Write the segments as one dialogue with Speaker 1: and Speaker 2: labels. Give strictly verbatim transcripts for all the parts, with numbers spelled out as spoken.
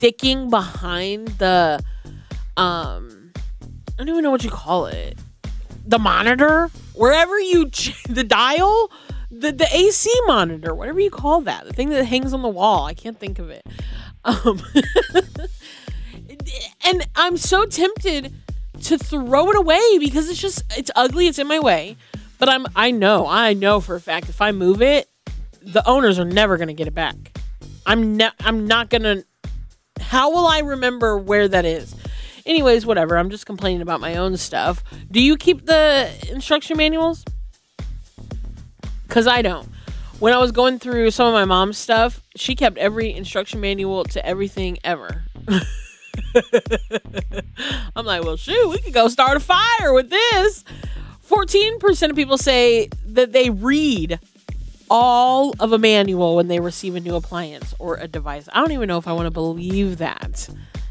Speaker 1: sticking behind the, um, I don't even know what you call it. The monitor, wherever you, ch- the dial, the, the A C monitor, whatever you call that, the thing that hangs on the wall. I can't think of it. Um, and I'm so tempted to throw it away because it's just, it's ugly. It's in my way. But I'm, I know, I know for a fact, if I move it, the owners are never going to get it back. I'm ne- I'm not going to, how will I remember where that is? Anyways, whatever. I'm just complaining about my own stuff. Do you keep the instruction manuals? Because I don't. When I was going through some of my mom's stuff, she kept every instruction manual to everything ever. I'm like, well, shoot, we could go start a fire with this. fourteen percent of people say that they read all of a manual when they receive a new appliance or a device. I don't even know if I want to believe that.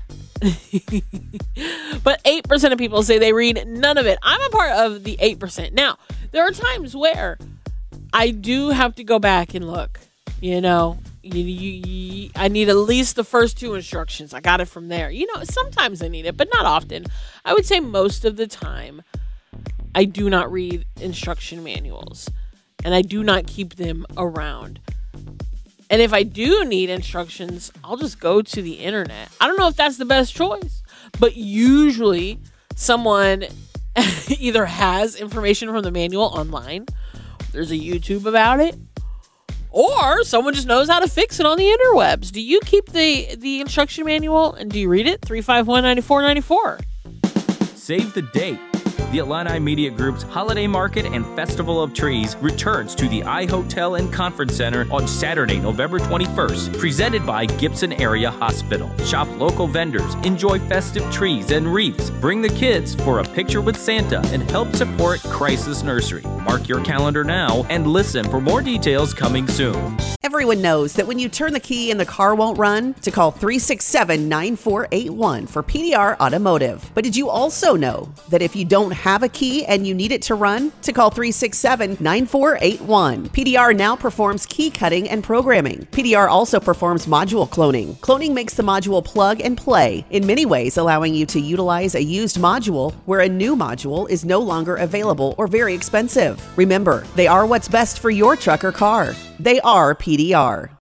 Speaker 1: But eight percent of people say they read none of it. I'm a part of the eight percent. Now, there are times where I do have to go back and look. You know, you, you, you, I need at least the first two instructions. I got it from there. You know, sometimes I need it, but not often. I would say most of the time, I do not read instruction manuals. And I do not keep them around. And if I do need instructions, I'll just go to the internet. I don't know if that's the best choice, but usually someone either has information from the manual online, there's a YouTube about it, or someone just knows how to fix it on the interwebs. Do you keep the, the instruction manual and do you read it? three five one, nine four nine four.
Speaker 2: Save the date. The Illini Media Group's Holiday Market and Festival of Trees returns to the iHotel and Conference Center on Saturday, November twenty-first, presented by Gibson Area Hospital. Shop local vendors, enjoy festive trees and wreaths, bring the kids for a picture with Santa, and help support Crisis Nursery. Mark your calendar now and listen for more details coming soon.
Speaker 3: Everyone knows that when you turn the key and the car won't run, to call three six seven, nine four eight one for P D R Automotive. But did you also know that if you don't have a key and you need it to run, to call three six seven, nine four eight one. P D R now performs key cutting and programming. P D R also performs module cloning. Cloning makes the module plug and play, in many ways allowing you to utilize a used module where a new module is no longer available or very expensive. Remember, they are what's best for your truck or car. They are P D R.